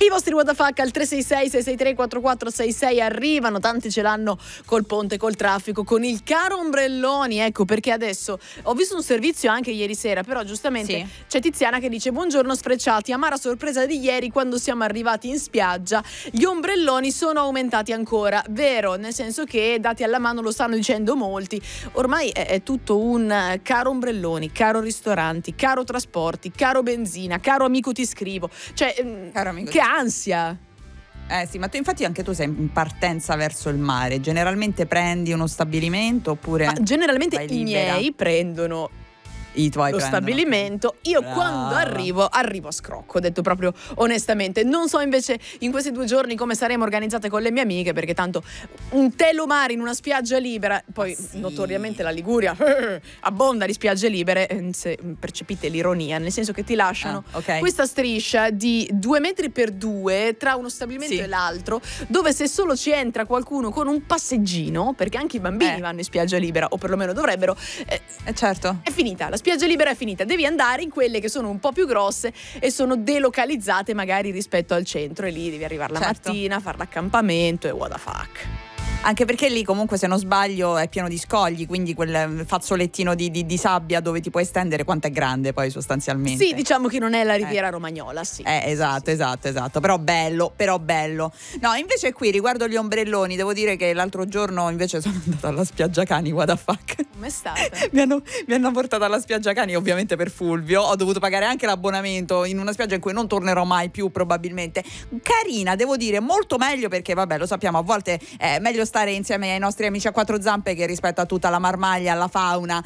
I vostri what the fuck al 366 663 4466 arrivano, tanti ce l'hanno col ponte, col traffico, con il caro ombrelloni. Ecco perché adesso ho visto un servizio anche ieri sera, però giustamente c'è Tiziana che dice: buongiorno sfrecciati, amara sorpresa di ieri quando siamo arrivati in spiaggia, gli ombrelloni sono aumentati ancora. Vero, nel senso che dati alla mano lo stanno dicendo molti, ormai è tutto un caro ombrelloni, caro ristoranti, caro trasporti, caro benzina, caro amico ti scrivo, cioè Caro amico che ansia. Sì, ma tu infatti anche tu sei in partenza verso il mare. Generalmente prendi uno stabilimento oppure Generalmente vai i libera? miei prendono I tuoi lo prendono. stabilimento. Io Brava. quando arrivo a scrocco, detto proprio onestamente. Non so invece in questi 2 giorni come saremo organizzate con le mie amiche, perché tanto un telo mare in una spiaggia libera, poi notoriamente la Liguria abbonda di spiagge libere, se percepite l'ironia, nel senso che ti lasciano questa striscia di 2 metri per 2 tra uno stabilimento e l'altro, dove se solo ci entra qualcuno con un passeggino, perché anche i bambini vanno in spiaggia libera, o perlomeno dovrebbero, certo, è finita, la spiaggia libera è finita. Devi andare in quelle che sono un po' più grosse e sono delocalizzate magari rispetto al centro, e lì devi arrivare la mattina, fare l'accampamento e what the fuck. Anche perché lì comunque, se non sbaglio, è pieno di scogli, quindi quel fazzolettino di sabbia dove ti puoi stendere, quanto è grande poi sostanzialmente. Sì, diciamo che non è la riviera romagnola, sì. Esatto, però bello. No, invece qui riguardo gli ombrelloni, devo dire che l'altro giorno invece sono andata alla spiaggia cani, what the fuck. Com'è stata? mi hanno portato alla spiaggia cani, ovviamente per Fulvio, ho dovuto pagare anche l'abbonamento in una spiaggia in cui non tornerò mai più probabilmente. Carina, devo dire, molto meglio, perché vabbè, lo sappiamo, a volte è meglio stare insieme ai nostri amici a 4 zampe che rispetto a tutta la marmaglia, alla fauna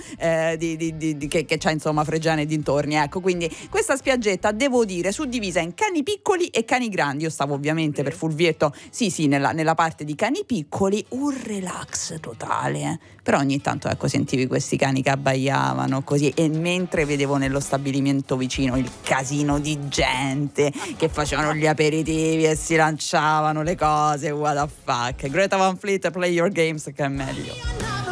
che c'è insomma Fregene e dintorni, ecco. Quindi questa spiaggetta, devo dire, suddivisa in cani piccoli e cani grandi. Io stavo ovviamente per Fulvietto nella parte di cani piccoli, un relax totale, però ogni tanto ecco sentivi questi cani che abbaiavano così, e mentre vedevo nello stabilimento vicino il casino di gente che facevano gli aperitivi e si lanciavano le cose, what the fuck. Greta Van Fleet, Play Your Games, che è meglio.